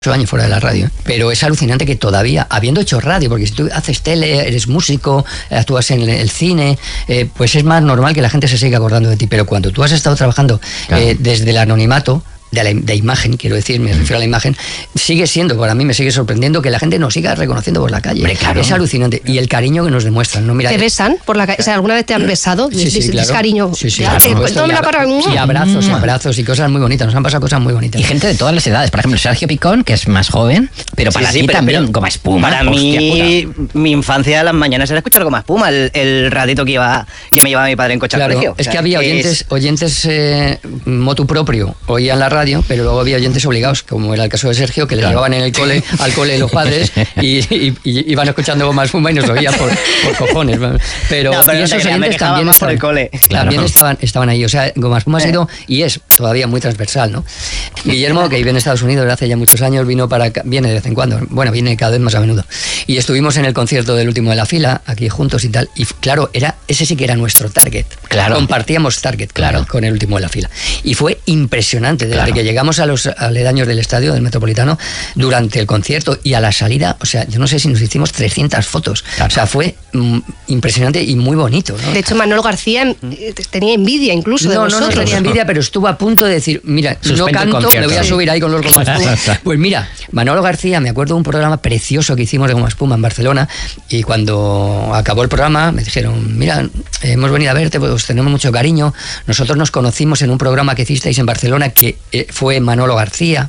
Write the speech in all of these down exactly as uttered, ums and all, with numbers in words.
años fuera de la radio, pero es alucinante que todavía, habiendo hecho radio, porque si tú haces tele, eres músico, actúas en el cine, eh, pues es más normal que la gente se siga acordando de ti, pero cuando tú has estado trabajando claro. eh, desde el anonimato, de la de imagen, quiero decir, me refiero a la imagen, sigue siendo, para mí me sigue sorprendiendo que la gente nos siga reconociendo por la calle. Hombre, claro. Es alucinante. Y el cariño que nos demuestran, ¿no? Mira, ¿te besan por la calle? O sea, ¿alguna vez te han besado? Sí, sí, claro. ¿Es cariño? Sí, sí, claro. claro. Eh, tome la cara. Y abrazos, y abrazos y cosas muy bonitas. Nos han pasado cosas muy bonitas. Y gente de todas las edades. Por ejemplo, Sergio Picón, que es más joven, pero para sí, sí, ti pero, también pero, Goma Espuma. Para mí, mi infancia, las mañanas era escuchar Goma Espuma, el, el ratito que iba que me llevaba mi padre en coche claro, al colegio. Es o sea, que había oyentes, es... oyentes eh, motu propio, oían la radio, pero luego había oyentes obligados, como era el caso de Sergio, que le claro. llevaban en el cole, al cole los padres y, y, y iban escuchando Goma Espuma y nos oían por, por cojones. Pero, no, pero y esos no oyentes también, más estaban, por el cole. también claro. estaban, estaban ahí. O sea, Goma Espuma ha sido y es todavía muy transversal, ¿no? Guillermo, que vive en Estados Unidos desde hace ya muchos años, vino para acá, viene de vez en cuando, bueno, viene cada vez más a menudo. Y estuvimos en el concierto del último de la fila, aquí juntos y tal. Y claro, era ese sí que era nuestro target. Claro. Compartíamos target claro. con, con el último de la fila. Y fue impresionante, desde claro. que llegamos a los aledaños del estadio, del Metropolitano, durante el concierto y a la salida, o sea, yo no sé si nos hicimos trescientas fotos. Claro. O sea, fue mm, impresionante y muy bonito, ¿no? De hecho, Manolo García tenía envidia incluso de no, vosotros. No, no tenía envidia, pero estuvo a punto de decir, mira, Suspendo no canto, me voy a subir ahí con los Goma Espuma. Pues mira, Manolo García, me acuerdo de un programa precioso que hicimos de Goma Espuma en Barcelona, y cuando acabó el programa me dijeron, mira, hemos venido a verte, pues tenemos mucho cariño. Nosotros nos conocimos en un programa que hicisteis en Barcelona que fue Manolo García.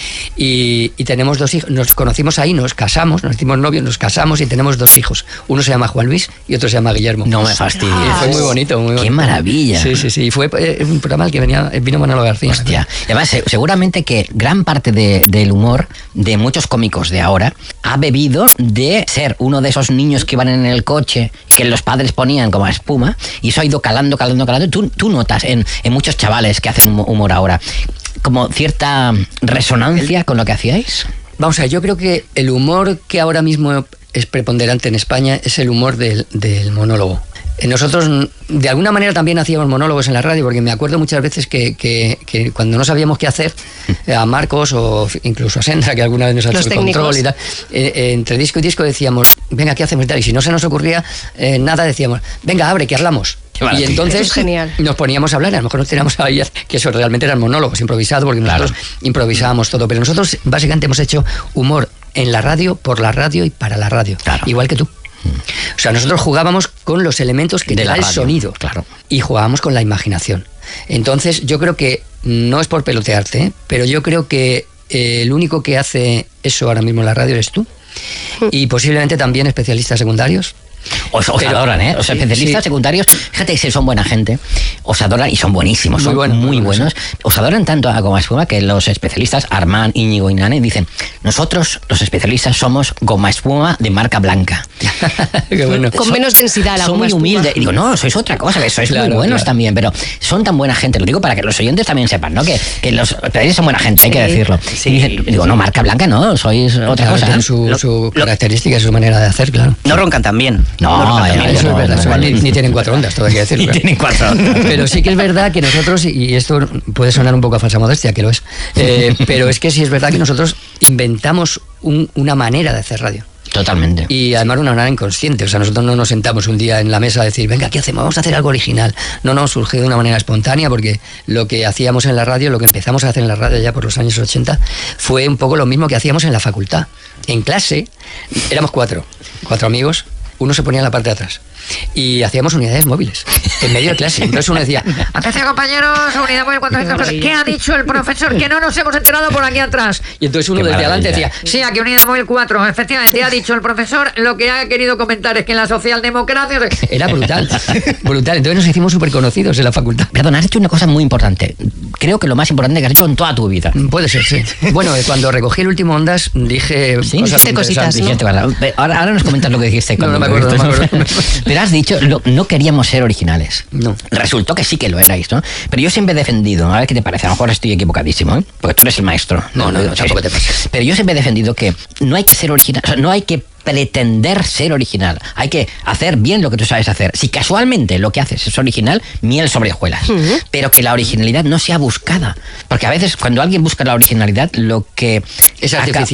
Y, y tenemos dos hijos, nos conocimos ahí, nos casamos, nos hicimos novios, nos casamos y tenemos dos hijos. Uno se llama Juan Luis y otro se llama Guillermo. No me fastidies. Y fue muy bonito, muy bonito. ¡Qué maravilla! Sí, sí, sí. Fue eh, un programa al que venía, vino Manolo García. Hostia. Y además, seguramente que gran parte de, del humor de muchos cómicos de ahora ha bebido de ser uno de esos niños que iban en el coche, que los padres ponían Goma Espuma, y eso ha ido calando, calando, calando. Tú, tú notas en, en muchos chavales que hacen humor ahora como cierta resonancia con lo que hacíais. Vamos a ver, yo creo que el humor que ahora mismo es preponderante en España es el humor del, del monólogo. Nosotros de alguna manera también hacíamos monólogos en la radio, porque me acuerdo muchas veces que, que, que cuando no sabíamos qué hacer, a Marcos o incluso a Sandra, que alguna vez nos ha hecho el control y tal, eh, eh, entre disco y disco decíamos, venga, ¿qué hacemos? Y si no se nos ocurría eh, nada, decíamos, venga, abre, que hablamos. Y entonces nos poníamos a hablar, a lo mejor nos tiramos a ir, que eso realmente eran monólogos improvisados, porque nosotros claro. improvisábamos todo, pero nosotros básicamente hemos hecho humor en la radio, por la radio y para la radio, claro. igual que tú. O sea, nosotros jugábamos con los elementos que te da el sonido, claro. y jugábamos con la imaginación. Entonces yo creo que, no es por pelotearte, ¿eh? pero yo creo que eh, el único que hace eso ahora mismo en la radio eres tú, y posiblemente también especialistas secundarios. Os, os Pero, adoran, ¿eh? Los especialistas sí. secundarios, fíjate que son buena gente, os adoran y son buenísimos, son muy, bueno, muy buenos. Sí. Os adoran tanto a Goma Espuma que los especialistas, Armán, Íñigo y Nane, dicen, nosotros, los especialistas, somos Goma Espuma de marca blanca. Qué bueno. Con son, menos densidad la Son Goma muy humildes. Y digo, no, sois otra cosa, que sois claro, muy buenos claro. también, pero son tan buena gente. Lo digo para que los oyentes también sepan, ¿no? Que, que los especialistas son buena gente, sí. hay que decirlo. Sí. Y dicen, digo, no, marca blanca no, sois otra claro, cosa. Tienen su, lo, su lo, característica, su manera de hacer, claro. No roncan tan bien. No, no no roncan eso es verdad, eso, ni, ni tienen cuatro ondas, todo hay que decirlo. Ni tienen cuatro ondas. Pero sí que es verdad que nosotros, y esto puede sonar un poco a falsa modestia, que lo es, eh, pero es que sí es verdad que nosotros inventamos un, una manera de hacer radio. Totalmente. Y además una manera inconsciente, o sea, nosotros no nos sentamos un día en la mesa a decir, venga, ¿qué hacemos? Vamos a hacer algo original. No, no, surgió de una manera espontánea, porque lo que hacíamos en la radio, lo que empezamos a hacer en la radio ya por los años ochenta, fue un poco lo mismo que hacíamos en la facultad. En clase éramos cuatro, cuatro amigos, uno se ponía en la parte de atrás y hacíamos unidades móviles en medio de clase. Entonces uno decía, atención compañeros, unidad móvil cuatrocientos, ¿qué ha dicho el profesor? Que no nos hemos enterado por aquí atrás. Y entonces uno desde adelante decía, sí, aquí unidad móvil cuatro, efectivamente ha dicho el profesor, lo que ha querido comentar es que en la socialdemocracia... Era brutal, brutal. Entonces nos hicimos súper conocidos en la facultad. Perdón, has hecho una cosa muy importante, creo que lo más importante que has hecho en toda tu vida. Puede ser, sí. Bueno, cuando recogí el último Ondas dije ¿Sí? cosas Dijiste cositas, ¿no? ahora, ahora nos comentas lo que dijiste. No, no me acuerdo, no me acuerdo. Pero has dicho, lo, no queríamos ser originales. No. Resultó que sí que lo erais, ¿no? Pero yo siempre he defendido, a ver qué te parece, a lo mejor estoy equivocadísimo, ¿eh? Porque tú eres el maestro. No, no, no, tampoco te pasa. Pero yo siempre he defendido que no hay que ser original, o sea, no hay que pretender ser original. Hay que hacer bien lo que tú sabes hacer. Si casualmente lo que haces es original, miel sobre hojuelas. Uh-huh. Pero que la originalidad no sea buscada. Porque a veces cuando alguien busca la originalidad, lo que... Es artificial.